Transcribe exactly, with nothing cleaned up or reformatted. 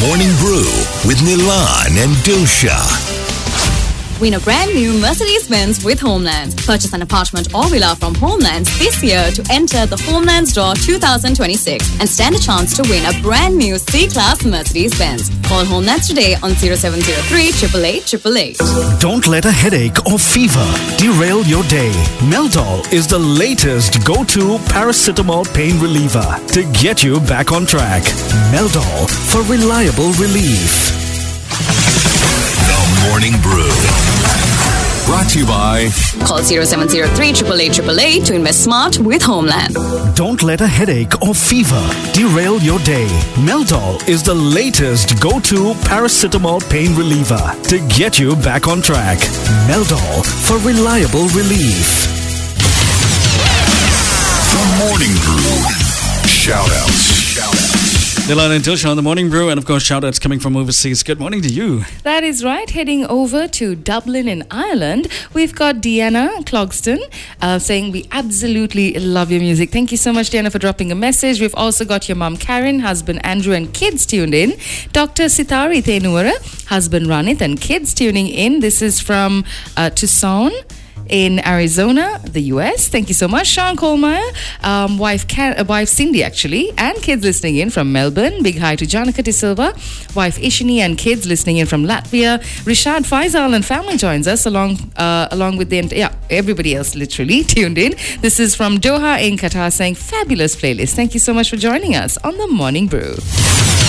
Morning Brew with Nilan and Dilsha. Win a brand new Mercedes-Benz with Homelands. Purchase an apartment or villa from Homelands this year to enter the Homelands Draw twenty twenty-six and stand a chance to win a brand new C-Class Mercedes-Benz. Call Homelands today on zero seven zero three, eight eight eight, eight eight. Don't let a headache or fever derail your day. Meldol is the latest go-to paracetamol pain reliever to get you back on track. Meldol for reliable relief. The Morning Brew. Brought to you by... Call zero seven zero three, eight eight eight, eight eight to invest smart with Homeland. Don't let a headache or fever derail your day. Meldol is the latest go-to paracetamol pain reliever to get you back on track. Meldol for reliable relief. The Morning Brew. Shout-outs. Nilan and Dilsha on the Morning Brew, and of course shout-outs coming from overseas. Good morning to you. That is right. Heading over to Dublin in Ireland, we've got Deanna Clogston uh, saying we absolutely love your music. Thank you so much, Deanna, for dropping a message. We've also got your mum Karen, husband Andrew and kids tuned in. Doctor Sitari Tenura, husband Ranit and kids tuning in. This is from uh, Tucson in Arizona, the U S. Thank you so much. Sean Kohlmeyer, um, wife, Car- uh, wife Cindy actually, and kids listening in from Melbourne. Big hi to Janika De Silva, wife Ishini and kids listening in from Latvia. Rishad Faisal and family joins us along uh, along with the, ent- yeah, everybody else literally tuned in. This is from Doha in Qatar saying fabulous playlist. Thank you so much for joining us on the Morning Brew.